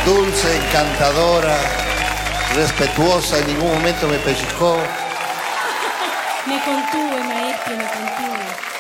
Dulce, encantadora, respetuosa, en ningún momento me pellizcó. Me contuve, maestro, me contuve.